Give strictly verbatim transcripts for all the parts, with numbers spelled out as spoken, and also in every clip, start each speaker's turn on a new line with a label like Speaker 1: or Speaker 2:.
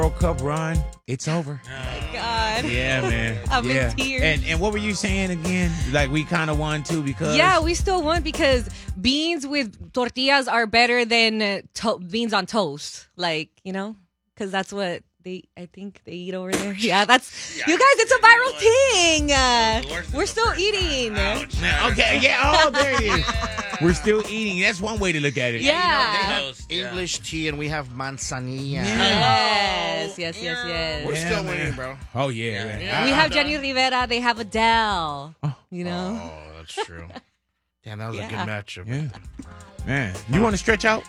Speaker 1: World Cup run, it's over.
Speaker 2: Oh my God.
Speaker 1: Yeah, man.
Speaker 2: I'm
Speaker 1: yeah.
Speaker 2: in tears.
Speaker 1: And and what were you saying again? Like we kind of won too because
Speaker 2: Yeah, we still won because beans with tortillas are better than uh, to- beans on toast. Like, you know, because that's what they, I think they eat over there. Yeah, that's,
Speaker 3: Yeah,
Speaker 2: you guys, it's a
Speaker 3: yeah, you know
Speaker 2: viral thing. Uh,
Speaker 3: The worst is
Speaker 2: we're
Speaker 3: the
Speaker 2: still
Speaker 3: first
Speaker 2: eating.
Speaker 3: time. Ouch.
Speaker 1: Now, okay, yeah. Oh, there it is. We're still eating. That's one way to look at it.
Speaker 2: Yeah.
Speaker 3: Toast, yeah.
Speaker 4: English tea, and we have manzanilla.
Speaker 2: Yes, yes, yes, yes.
Speaker 4: We're
Speaker 1: Yeah,
Speaker 4: still
Speaker 1: man.
Speaker 4: winning, bro.
Speaker 1: Oh yeah, man.
Speaker 4: Yeah.
Speaker 2: We have Jenny Rivera. They have Adele. You know?
Speaker 4: Oh, that's true. Damn, that was a
Speaker 2: Yeah.
Speaker 4: good matchup.
Speaker 1: Yeah. Man, you want to stretch out?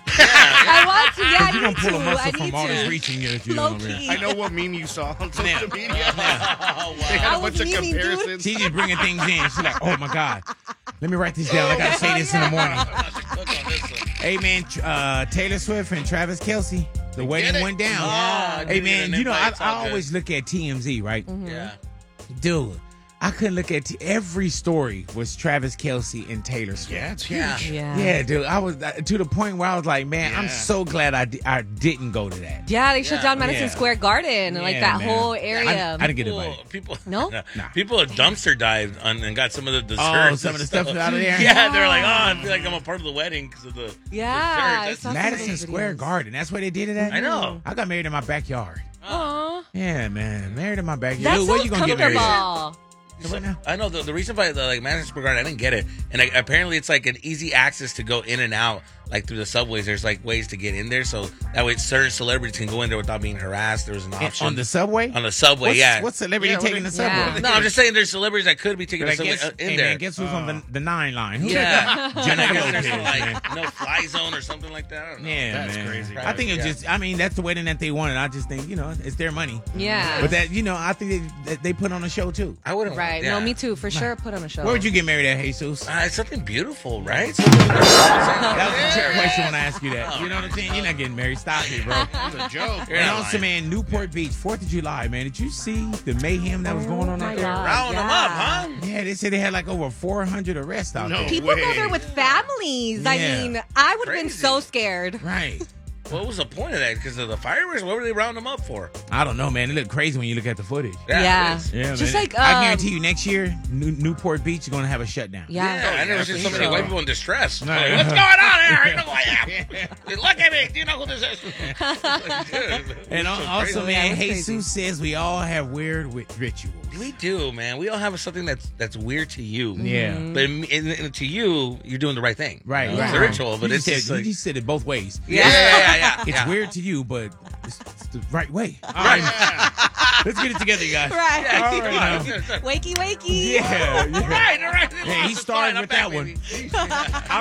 Speaker 2: I want to. Yeah, I
Speaker 1: You
Speaker 2: need
Speaker 1: gonna pull
Speaker 2: to.
Speaker 1: a
Speaker 2: I
Speaker 1: muscle
Speaker 2: need
Speaker 1: from all
Speaker 2: to.
Speaker 1: this reaching that you're
Speaker 2: Low
Speaker 1: doing over
Speaker 2: key.
Speaker 1: here.
Speaker 4: I know what meme you saw on social
Speaker 1: Now.
Speaker 4: media.
Speaker 3: Oh,
Speaker 4: They
Speaker 3: wow.
Speaker 4: had
Speaker 2: I
Speaker 4: a
Speaker 2: was
Speaker 4: bunch of
Speaker 2: memeing, dude.
Speaker 4: comparisons.
Speaker 1: She's just bringing things in. She's like, oh my God. Let me write this down. I gotta say this in the morning.
Speaker 3: Cook on this one.
Speaker 1: Hey man, uh, Taylor Swift and Travis Kelce, the wedding
Speaker 4: it?
Speaker 1: went down.
Speaker 3: Oh, I
Speaker 1: hey
Speaker 3: didn't get
Speaker 1: man,
Speaker 3: an
Speaker 1: you know I,
Speaker 3: invite. It's all
Speaker 1: I
Speaker 3: good.
Speaker 1: always look at T M Z, right?
Speaker 3: Yeah.
Speaker 1: Dude, I couldn't look at t- every story was Travis Kelce and Taylor Swift.
Speaker 4: Yeah, it's huge.
Speaker 3: Yeah.
Speaker 2: Yeah.
Speaker 1: Yeah, dude, I was uh, to the point where I was like, man, I'm
Speaker 4: Yeah.
Speaker 1: so glad I, di- I didn't go to that.
Speaker 2: Yeah, they shut
Speaker 3: Yeah.
Speaker 2: down Madison
Speaker 1: Yeah.
Speaker 2: Square Garden, like
Speaker 1: Yeah,
Speaker 2: that
Speaker 1: man.
Speaker 2: whole
Speaker 1: I,
Speaker 2: area.
Speaker 1: I didn't get
Speaker 3: People,
Speaker 1: invited.
Speaker 3: people,
Speaker 2: No?
Speaker 1: Nah.
Speaker 3: people at dumpster dived on, and got some of the desserts.
Speaker 1: Oh, some
Speaker 3: and
Speaker 1: of the stuff out of there?
Speaker 3: Yeah, they're like, oh, I feel like I'm a part of the wedding because of the
Speaker 2: Yeah, I
Speaker 3: desserts.
Speaker 2: saw some of
Speaker 1: Madison
Speaker 2: those
Speaker 1: Square
Speaker 2: videos.
Speaker 1: Garden. That's where they did it at.
Speaker 3: I know.
Speaker 1: I got married in my backyard.
Speaker 2: Aw,
Speaker 1: Yeah, man, married in my backyard.
Speaker 2: that
Speaker 1: Dude, where
Speaker 2: sounds
Speaker 1: you gonna get married? at?
Speaker 2: comfortable.
Speaker 1: What now?
Speaker 3: I know the, the reason why the, like Madison Square Garden, I didn't get it, and like, apparently it's like an easy access to go in and out, like through the subways. There's like ways to get in there, so that way certain celebrities can go in there without being harassed. There was an
Speaker 1: And
Speaker 3: option
Speaker 1: on the subway?
Speaker 3: on the subway.
Speaker 1: What's,
Speaker 3: yeah,
Speaker 1: What celebrity
Speaker 4: Yeah, what
Speaker 1: taking
Speaker 4: they-
Speaker 1: the subway?
Speaker 2: Yeah.
Speaker 3: no, I'm just saying there's celebrities that could be taking
Speaker 1: Like,
Speaker 3: the subway
Speaker 1: guess,
Speaker 3: uh, in
Speaker 1: hey,
Speaker 3: there.
Speaker 1: man, guess who's on the, the nine line? Who
Speaker 3: Yeah.
Speaker 1: did that? Jennifer
Speaker 3: I guess there's
Speaker 1: Lopez,
Speaker 3: some,
Speaker 1: man.
Speaker 3: like no fly zone or something like that. I don't know.
Speaker 1: Yeah,
Speaker 4: That's
Speaker 1: man.
Speaker 4: crazy.
Speaker 1: I think it's
Speaker 3: Yeah.
Speaker 1: just, I mean, that's the wedding that they wanted. I just think, you know, it's their money.
Speaker 2: Yeah.
Speaker 1: But that, you know, I think they, that they put on a show too.
Speaker 3: I wouldn't.
Speaker 2: Right.
Speaker 3: Yeah.
Speaker 2: No, me too. For sure, put on a show.
Speaker 1: Where would you get married at, Jesus?
Speaker 3: Uh, it's something beautiful, right?
Speaker 1: That was a trick question when I asked you that. You know what I'm saying? You're not getting married. Stop it, bro.
Speaker 4: It's a joke.
Speaker 3: You're
Speaker 1: And
Speaker 3: not
Speaker 1: also,
Speaker 3: lying.
Speaker 1: man, Newport Beach, fourth of July, man. Did you see the mayhem that was going on
Speaker 2: Oh
Speaker 1: out
Speaker 2: my
Speaker 1: there?
Speaker 2: God.
Speaker 3: Round them
Speaker 2: Yeah.
Speaker 3: up, huh?
Speaker 1: Yeah, they said they had like over four hundred arrests out
Speaker 4: No.
Speaker 1: there.
Speaker 2: People go
Speaker 4: way.
Speaker 2: there with families. I
Speaker 1: Yeah.
Speaker 2: mean, I would have been
Speaker 3: Crazy.
Speaker 2: so scared.
Speaker 1: Right.
Speaker 3: What was the point of that? Because of the fireworks? What were they rounding them up for?
Speaker 1: I don't know, man. It looked crazy when you look at the footage.
Speaker 2: Yeah.
Speaker 3: it is.
Speaker 1: Yeah,
Speaker 2: Just
Speaker 1: man.
Speaker 2: like,
Speaker 1: I
Speaker 2: um,
Speaker 1: guarantee you, next year, New- Newport Beach is going to have a shutdown.
Speaker 2: Yeah.
Speaker 3: Yeah, I never
Speaker 4: yeah,
Speaker 3: seen
Speaker 4: for
Speaker 3: so many
Speaker 4: sure.
Speaker 3: white people in distress.
Speaker 1: No.
Speaker 3: Like, what's going on here? You know who I am. Look at me. Do you know who this is? Like, dude,
Speaker 1: And
Speaker 3: it's so
Speaker 1: also,
Speaker 3: crazy.
Speaker 2: Yeah,
Speaker 1: man,
Speaker 2: that's crazy.
Speaker 1: Jesus says we all have weird wi- rituals.
Speaker 3: We do, man. We all have something that's that's weird to you.
Speaker 1: Yeah.
Speaker 3: But in, in, in- to you, you're doing the right thing.
Speaker 1: Right,
Speaker 3: You know,
Speaker 1: right.
Speaker 3: It's a ritual, but
Speaker 1: you
Speaker 3: it's
Speaker 1: just
Speaker 3: just
Speaker 1: said,
Speaker 3: like,
Speaker 1: you just said it both ways.
Speaker 3: yeah, yeah, yeah, yeah.
Speaker 1: It's
Speaker 3: yeah.
Speaker 1: weird to you, but it's, it's the right way. All right. Let's get it together, you guys.
Speaker 2: Right.
Speaker 3: Yeah,
Speaker 1: All
Speaker 3: come
Speaker 1: right,
Speaker 3: on.
Speaker 1: now.
Speaker 2: Wakey, wakey.
Speaker 1: Yeah, yeah.
Speaker 3: All right, all right.
Speaker 1: Yeah, he
Speaker 3: It's
Speaker 1: started
Speaker 3: fine. I'm
Speaker 1: with
Speaker 3: back,
Speaker 1: that one.
Speaker 3: baby.